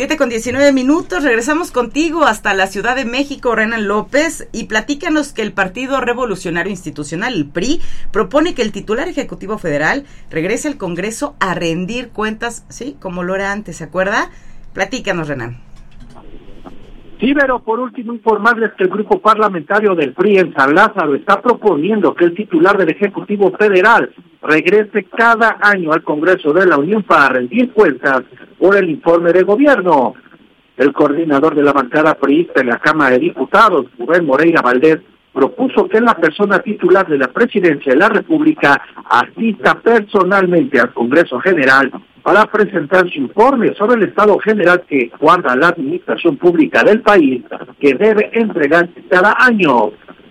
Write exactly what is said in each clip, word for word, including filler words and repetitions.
Siete con diecinueve minutos, regresamos contigo hasta la Ciudad de México, Renan López, y platícanos que el Partido Revolucionario Institucional, el P R I, propone que el titular ejecutivo federal regrese al Congreso a rendir cuentas, sí, como lo era antes, ¿se acuerda? Platícanos, Renan. Sí, pero por último informarles que el grupo parlamentario del P R I en San Lázaro está proponiendo que el titular del Ejecutivo Federal regrese cada año al Congreso de la Unión para rendir cuentas por el informe de gobierno. El coordinador de la bancada priista en la Cámara de Diputados, Rubén Moreira Valdés, propuso que la persona titular de la Presidencia de la República asista personalmente al Congreso General para presentar su informe sobre el estado general que guarda la administración pública del país, que debe entregarse cada año.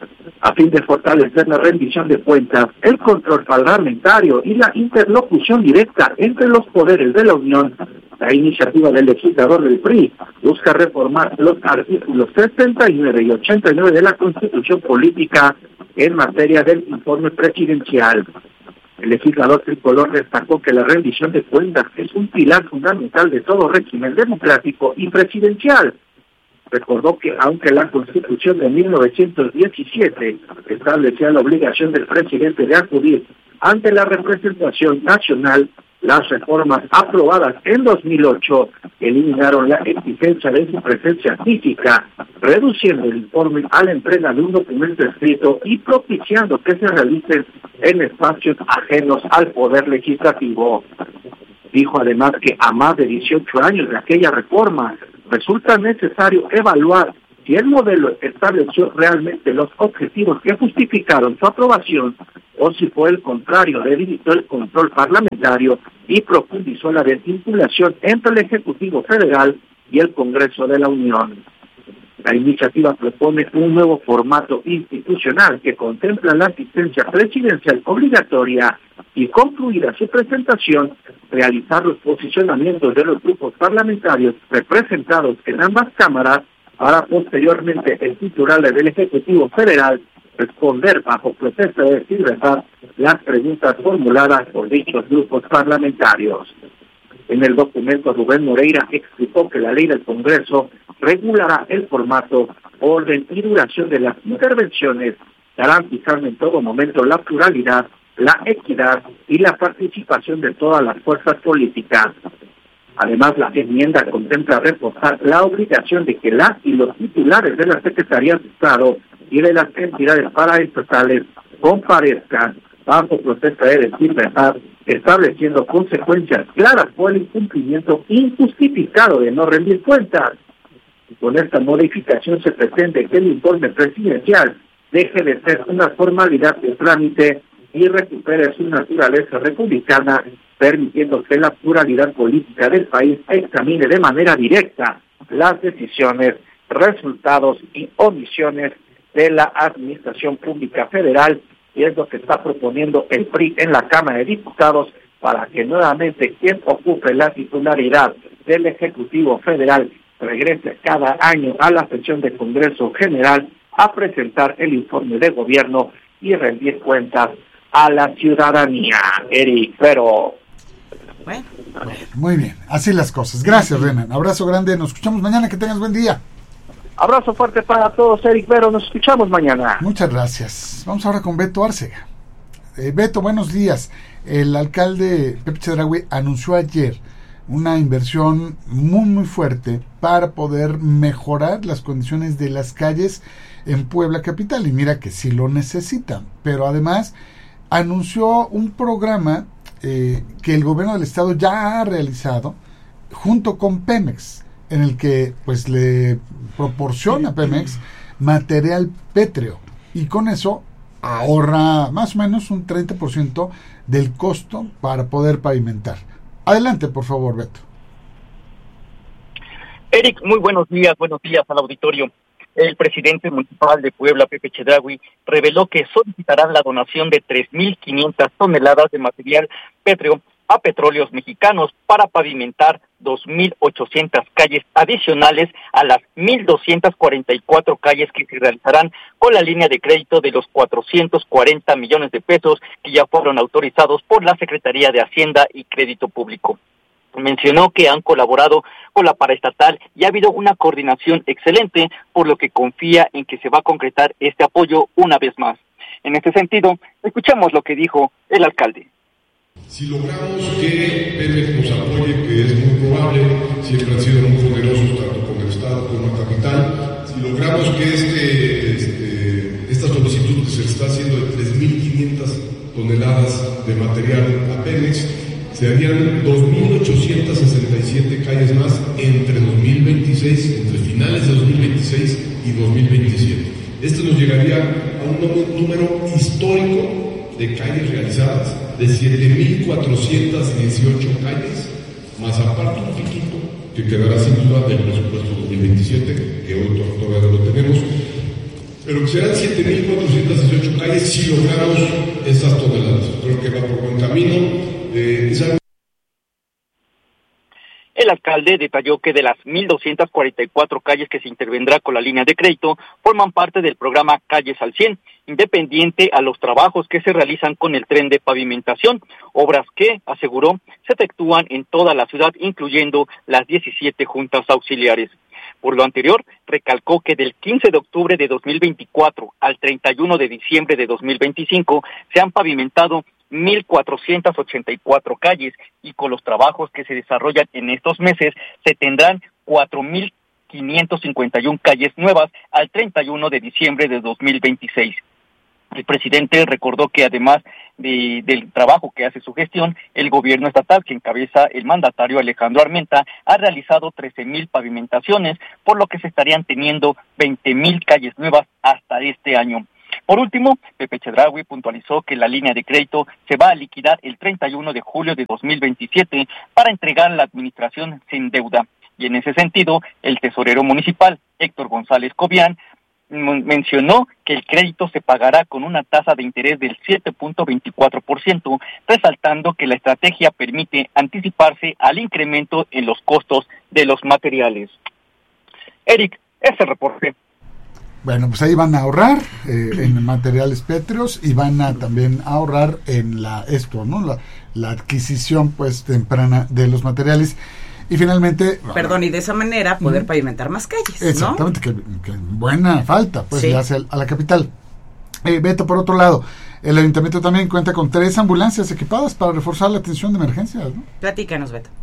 A fin de fortalecer la rendición de cuentas, el control parlamentario y la interlocución directa entre los poderes de la Unión, la iniciativa del legislador del P R I busca reformar los artículos setenta y nueve y ochenta y nueve de la Constitución Política en materia del informe presidencial. El legislador tricolor destacó que la rendición de cuentas es un pilar fundamental de todo régimen democrático y presidencial. Recordó que aunque la Constitución de mil novecientos diecisiete establecía la obligación del presidente de acudir ante la representación nacional, las reformas aprobadas en dos mil ocho eliminaron la exigencia de su presencia física, reduciendo el informe a la entrega de un documento escrito y propiciando que se realicen en espacios ajenos al poder legislativo. Dijo además que a más de dieciocho años de aquella reforma, resulta necesario evaluar si el modelo estableció realmente los objetivos que justificaron su aprobación o si fue el contrario, debilitó el control parlamentario y profundizó la desvinculación entre el Ejecutivo Federal y el Congreso de la Unión. La iniciativa propone un nuevo formato institucional que contempla la asistencia presidencial obligatoria y, concluida su presentación, realizar los posicionamientos de los grupos parlamentarios representados en ambas cámaras para posteriormente el titular del Ejecutivo Federal responder bajo protesta de libertad las preguntas formuladas por dichos grupos parlamentarios. En el documento, Rubén Moreira explicó que la ley del Congreso regulará el formato, orden y duración de las intervenciones, garantizando en todo momento la pluralidad, la equidad y la participación de todas las fuerzas políticas. Además, la enmienda contempla reforzar la obligación de que las y los titulares de las Secretarías de Estado y de las entidades paraestatales comparezcan bajo protesta de libertad, estableciendo consecuencias claras por el incumplimiento injustificado de no rendir cuentas. Y con esta modificación se pretende que el informe presidencial deje de ser una formalidad de trámite y recupere su naturaleza republicana, permitiendo que la pluralidad política del país examine de manera directa las decisiones, resultados y omisiones de la Administración Pública Federal, y es lo que está proponiendo el P R I en la Cámara de Diputados para que nuevamente quien ocupe la titularidad del Ejecutivo Federal regrese cada año a la sesión del Congreso General a presentar el informe de gobierno y rendir cuentas a la ciudadanía. Eric, pero... Bueno. Muy bien, así las cosas. Gracias, Renan. Abrazo grande, nos escuchamos mañana, que tengas buen día. Abrazo fuerte para todos, Eric Vero, nos escuchamos mañana. Muchas gracias. Vamos ahora con Beto Arcega. Eh, Beto, buenos días. El alcalde Pepe Chedraui anunció ayer una inversión muy muy fuerte para poder mejorar las condiciones de las calles en Puebla capital, y mira que sí lo necesitan, pero además anunció un programa eh, que el gobierno del estado ya ha realizado junto con Pemex, en el que pues le proporciona a Pemex material pétreo, y con eso ahorra más o menos un treinta por ciento del costo para poder pavimentar. Adelante, por favor, Beto. Eric, muy buenos días, buenos días al auditorio. El presidente municipal de Puebla, Pepe Chedraui, reveló que solicitarán la donación de tres mil quinientas toneladas de material pétreo a Petróleos Mexicanos para pavimentar dos mil ochocientas calles adicionales a las mil doscientas cuarenta y cuatro calles que se realizarán con la línea de crédito de los cuatrocientos cuarenta millones de pesos que ya fueron autorizados por la Secretaría de Hacienda y Crédito Público. Mencionó que han colaborado con la paraestatal y ha habido una coordinación excelente, por lo que confía en que se va a concretar este apoyo una vez más. En este sentido, escuchamos lo que dijo el alcalde. Si logramos que Pemex nos apoye, que es muy probable, siempre han sido muy generosos tanto con el Estado como con la capital, si logramos que este, este, esta solicitud que se está haciendo de tres mil quinientas toneladas de material a Pemex, se harían dos mil ochocientas sesenta y siete calles más entre dos mil veintiséis, entre finales de dos mil veintiséis y dos mil veintisiete. Esto nos llegaría a un número histórico de calles realizadas de siete mil cuatrocientas dieciocho calles, más aparte un piquito que quedará sin duda del presupuesto dos mil veintisiete, que hoy todavía no lo tenemos, pero que serán siete mil cuatrocientas dieciocho calles si logramos esas toneladas. Creo que va por buen camino. Eh, es algo... El alcalde detalló que de las mil doscientas cuarenta y cuatro calles que se intervendrá con la línea de crédito, forman parte del programa Calles al cien, independiente a los trabajos que se realizan con el tren de pavimentación, obras que, aseguró, se efectúan en toda la ciudad, incluyendo las diecisiete juntas auxiliares. Por lo anterior, recalcó que del quince de octubre de dos mil veinticuatro al treinta y uno de diciembre de dos mil veinticinco se han pavimentado mil cuatrocientas ochenta y cuatro calles, y con los trabajos que se desarrollan en estos meses se tendrán cuatro mil quinientas cincuenta y una calles nuevas al treinta y uno de diciembre de dos mil veintiséis. El presidente recordó que además de, del trabajo que hace su gestión, el gobierno estatal que encabeza el mandatario Alejandro Armenta ha realizado trece mil pavimentaciones, por lo que se estarían teniendo veinte mil calles nuevas hasta este año. Por último, Pepe Chedraui puntualizó que la línea de crédito se va a liquidar el treinta y uno de julio de dos mil veintisiete para entregar a la administración sin deuda. Y en ese sentido, el tesorero municipal, Héctor González Cobian, mencionó que el crédito se pagará con una tasa de interés del siete punto veinticuatro por ciento, resaltando que la estrategia permite anticiparse al incremento en los costos de los materiales. Eric, ese reporte. Bueno, pues ahí van a ahorrar eh, en materiales pétreos y van a también ahorrar en la esto, ¿no? La, la adquisición pues temprana de los materiales. Y finalmente... Perdón, y de esa manera poder uh-huh. pavimentar más calles, exactamente, ¿no? que, que buena falta, pues, sí. le hace a la capital. Eh, Beto, por otro lado, el ayuntamiento también cuenta con tres ambulancias equipadas para reforzar la atención de emergencias, ¿no? Platícanos, Beto.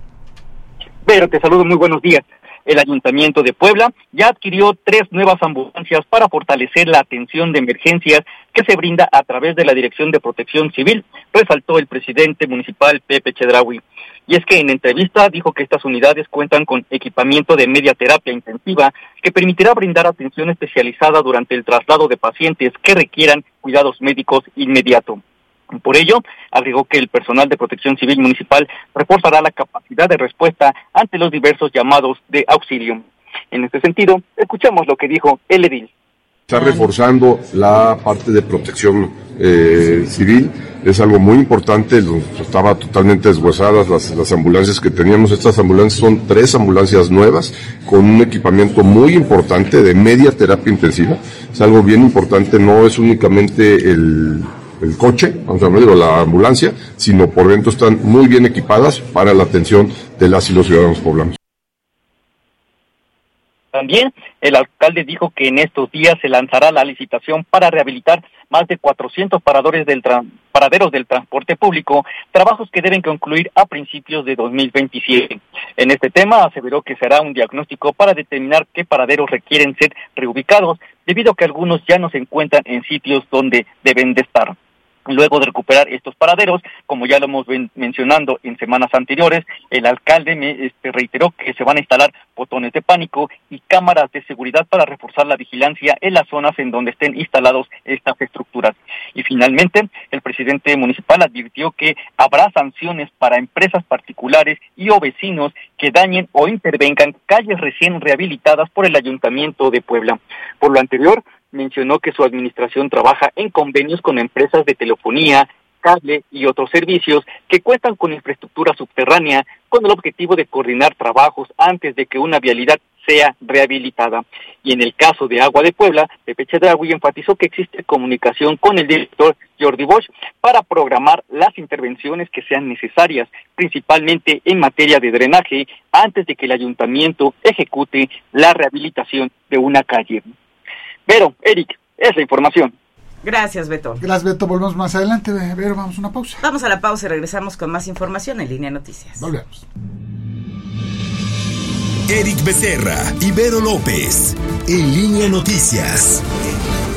Pero te saludo, muy buenos días. El Ayuntamiento de Puebla ya adquirió tres nuevas ambulancias para fortalecer la atención de emergencias que se brinda a través de la Dirección de Protección Civil, resaltó el presidente municipal Pepe Chedraui. Y es que en entrevista dijo que estas unidades cuentan con equipamiento de media terapia intensiva que permitirá brindar atención especializada durante el traslado de pacientes que requieran cuidados médicos inmediatos. Por ello, agregó que el personal de Protección Civil Municipal reforzará la capacidad de respuesta ante los diversos llamados de auxilio. En este sentido, escuchamos lo que dijo el edil. Está reforzando la parte de protección eh, civil, es algo muy importante, estaba totalmente deshuesadas las, las ambulancias que teníamos. Estas ambulancias son tres ambulancias nuevas con un equipamiento muy importante de media terapia intensiva, es algo bien importante, no es únicamente el... el coche, vamos a decir, la ambulancia, sino por dentro están muy bien equipadas para la atención de las y los ciudadanos poblanos. También el alcalde dijo que en estos días se lanzará la licitación para rehabilitar más de cuatrocientos paradores del tra- paraderos del transporte público, trabajos que deben concluir a principios de dos mil veintisiete. En este tema aseveró que será un diagnóstico para determinar qué paraderos requieren ser reubicados, debido a que algunos ya no se encuentran en sitios donde deben de estar. Luego de recuperar estos paraderos, como ya lo hemos ven mencionando en semanas anteriores, el alcalde me este, reiteró que se van a instalar botones de pánico y cámaras de seguridad para reforzar la vigilancia en las zonas en donde estén instalados estas estructuras. Y finalmente, el presidente municipal advirtió que habrá sanciones para empresas particulares y o vecinos que dañen o intervengan calles recién rehabilitadas por el Ayuntamiento de Puebla. Por lo anterior, mencionó que su administración trabaja en convenios con empresas de telefonía cable y otros servicios que cuentan con infraestructura subterránea con el objetivo de coordinar trabajos antes de que una vialidad sea rehabilitada. Y en el caso de Agua de Puebla, Pepe Chedraui enfatizó que existe comunicación con el director Jordi Bosch para programar las intervenciones que sean necesarias, principalmente en materia de drenaje, antes de que el ayuntamiento ejecute la rehabilitación de una calle. Pero, Eric, es la información. Gracias, Beto. Gracias, Beto. Volvemos más adelante. Pero vamos a una pausa. Vamos a la pausa y regresamos con más información en Línea Noticias. Volvemos. Eric Becerra y Vero López en Línea Noticias.